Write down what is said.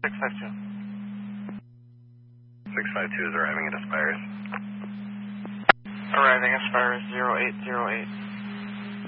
652. 652 is arriving at Aspires. Arriving Aspires 0808.